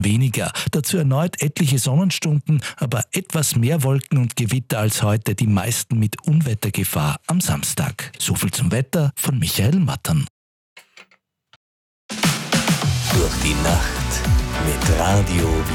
weniger. Dazu erneut etliche Sonnenstunden, aber etwas mehr Wolken und Gewitter als heute, die meisten mit Unwettergefahr am Samstag. Soviel zum Wetter von Michael Mattern. Durch die Nacht mit Radio